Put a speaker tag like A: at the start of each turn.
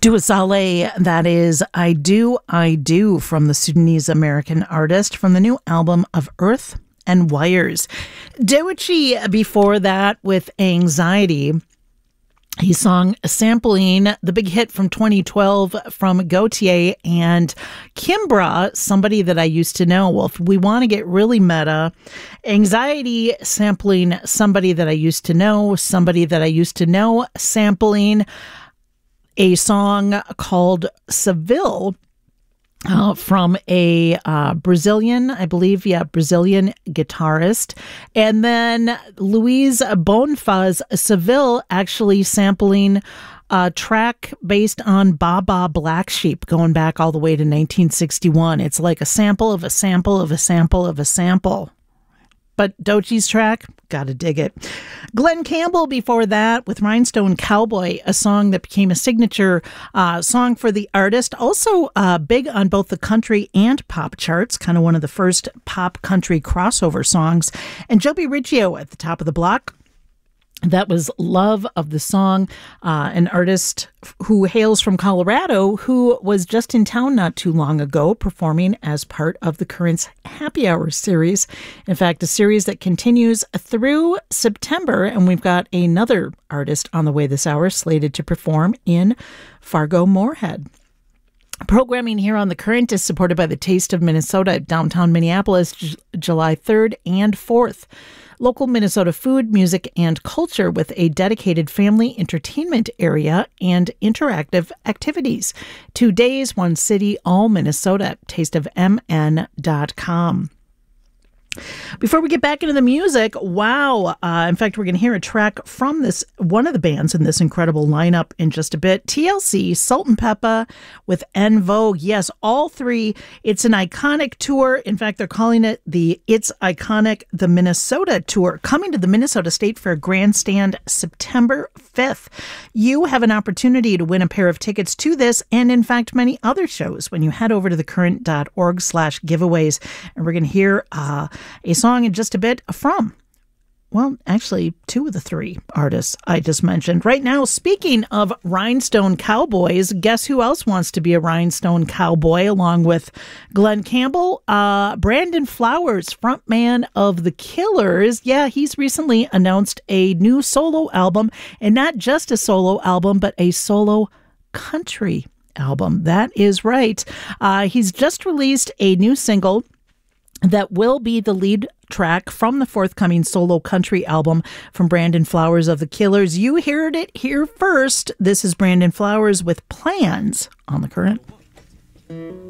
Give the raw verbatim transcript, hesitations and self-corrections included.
A: Duasale, that is I Do, I Do from the Sudanese-American artist from the new album of Earth and Wires. Doechii before that with Anxiety. He sung Sampling, the big hit from twenty twelve from Gautier and Kimbra, somebody that I used to know. Well, if we want to get really meta, Anxiety sampling somebody that I used to know, somebody that I used to know sampling a song called Seville uh, from a uh, Brazilian, I believe, yeah, Brazilian guitarist. And then Luis Bonfaz Seville actually sampling a track based on Baba Black Sheep going back all the way to nineteen sixty-one. It's like a sample of a sample of a sample of a sample. But Doechii's track, gotta dig it. Glenn Campbell before that with Rhinestone Cowboy, a song that became a signature uh, song for the artist. Also uh, big on both the country and pop charts, kind of one of the first pop country crossover songs. And Joby Riggio at the top of the block. That was Love of the Song, uh, an artist who hails from Colorado who was just in town not too long ago performing as part of the Currents Happy Hour series. In fact, a series that continues through September, and we've got another artist on the way this hour slated to perform in Fargo-Moorhead. Programming here on The Current is supported by the Taste of Minnesota at downtown Minneapolis, J- July third and fourth. Local Minnesota food, music, and culture with a dedicated family entertainment area and interactive activities. Two days, one city, all Minnesota. taste of m n dot com. Before we get back into the music, wow. Uh, in fact, we're going to hear a track from this one of the bands in this incredible lineup in just a bit. T L C, Salt and Peppa with En Vogue. Yes, all three. It's an iconic tour. In fact, they're calling it the It's Iconic, the Minnesota Tour, coming to the Minnesota State Fair Grandstand September fifth. You have an opportunity to win a pair of tickets to this and, in fact, many other shows when you head over to thecurrent.org slash giveaways. And we're going to hear uh, a song in just a bit from, well, actually, two of the three artists I just mentioned. Right now, speaking of Rhinestone Cowboys, guess who else wants to be a Rhinestone Cowboy along with Glenn Campbell? Uh, Brandon Flowers, frontman of The Killers. Yeah, he's recently announced a new solo album, and not just a solo album, but a solo country album. That is right. Uh, he's just released a new single that will be the lead track from the forthcoming solo country album from Brandon Flowers of The Killers. You heard it here first. This is Brandon Flowers with Plans on The Current.